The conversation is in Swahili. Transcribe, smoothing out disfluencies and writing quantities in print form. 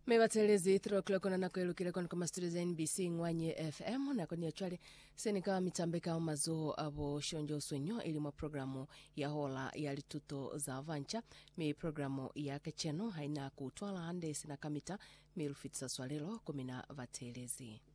Mebatelezi 3 o'clock na nakwelukira kono kama studio za NBC Ngwanye FM na koni achwale senika mitambeka mazo abo shonjo sonyo ili mwa programu ya hola ya lituto za vancha me programu ya kacheno haina kutwala hande sina kamita mirufitsa swalelo kumina vatelezi.